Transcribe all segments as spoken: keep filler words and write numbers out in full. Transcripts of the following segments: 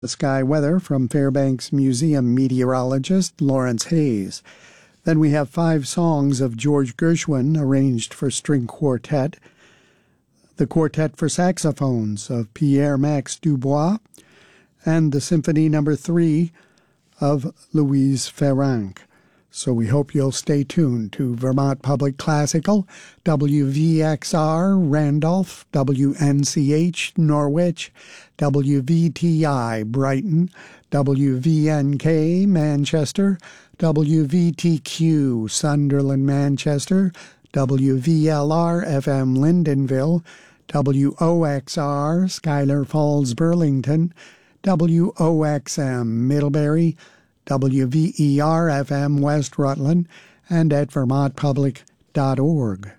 The sky weather from Fairbanks Museum meteorologist Lawrence Hayes. Then we have five songs of George Gershwin arranged for string quartet, the quartet for saxophones of Pierre-Max Dubois, and the Symphony Number Three of Louise Ferranc. So we hope you'll stay tuned to Vermont Public Classical, W V X R Randolph, W N C H Norwich, W V T I Brighton, W V N K Manchester, W V T Q Sunderland Manchester, W V L R F M Lyndonville, W O X R Schuyler Falls Burlington, W O X M Middlebury, W V E R F M West Rutland, and at vermont public dot org.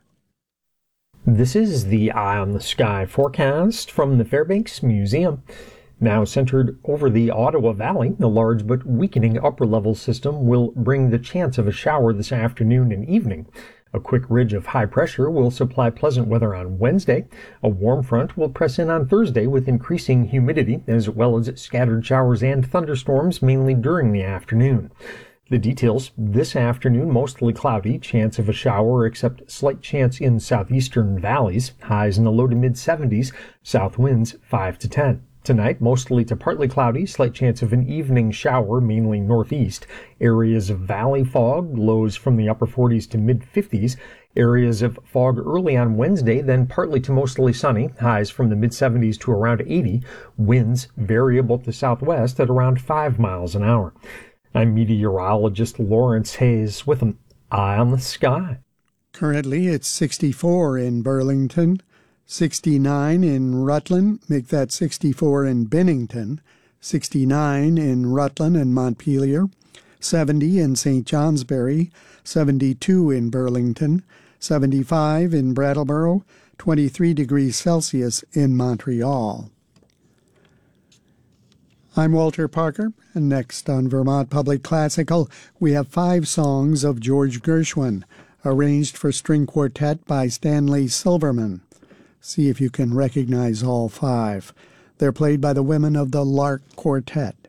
This is the Eye on the Sky forecast from the Fairbanks Museum. Now centered over the Ottawa Valley, the large but weakening upper-level system will bring the chance of a shower this afternoon and evening. A quick ridge of high pressure will supply pleasant weather on Wednesday. A warm front will press in on Thursday with increasing humidity, as well as scattered showers and thunderstorms, mainly during the afternoon. The details: this afternoon, mostly cloudy, chance of a shower except slight chance in southeastern valleys, highs in the low to mid seventies, south winds five to ten. Tonight, mostly to partly cloudy, slight chance of an evening shower, mainly northeast. Areas of valley fog, lows from the upper forties to mid fifties. Areas of fog early on Wednesday, then partly to mostly sunny, highs from the mid seventies to around eighty. Winds variable to southwest at around five miles an hour. I'm meteorologist Lawrence Hayes with an Eye on the Sky. Currently, it's sixty-four in Burlington, sixty-nine in Rutland, make that sixty-four in Bennington, sixty-nine in Rutland and Montpelier, seventy in Saint Johnsbury, seventy-two in Burlington, seventy-five in Brattleboro, twenty-three degrees Celsius in Montreal. I'm Walter Parker, and next on Vermont Public Classical, we have five songs of George Gershwin, arranged for string quartet by Stanley Silverman. See if you can recognize all five. They're played by the women of the Lark Quartet.